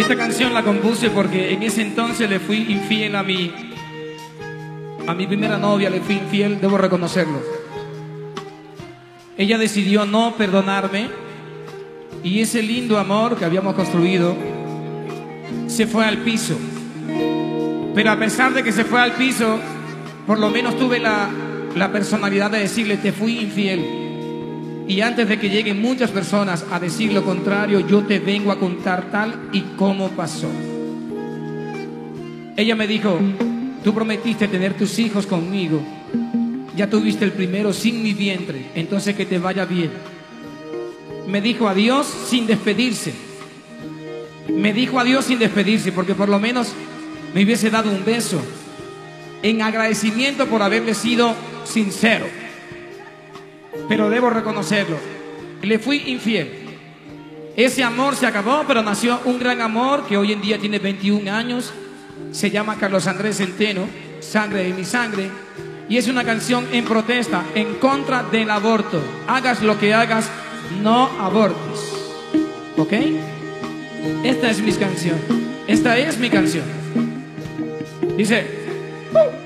Esta canción la compuse porque en ese entonces le fui infiel a mi primera novia, le fui infiel, debo reconocerlo. Ella decidió no perdonarme y ese lindo amor que habíamos construido se fue al piso. Pero a pesar de que se fue al piso, por lo menos tuve la personalidad de decirle: te fui infiel. Y antes de que lleguen muchas personas a decir lo contrario, yo te vengo a contar tal y cómo pasó. Ella me dijo: tú prometiste tener tus hijos conmigo. Ya tuviste el primero sin mi vientre, entonces que te vaya bien. Me dijo adiós sin despedirse. Me dijo adiós sin despedirse, porque por lo menos me hubiese dado un beso en agradecimiento por haberle sido sincero. Pero debo reconocerlo, le fui infiel. Ese amor se acabó, pero nació un gran amor que hoy en día tiene 21 años. Se llama Carlos Andrés Centeno, Sangre de mi sangre. Y es una canción en protesta, en contra del aborto. Hagas lo que hagas, no abortes. ¿Ok? Esta es mi canción. Esta es mi canción. Dice...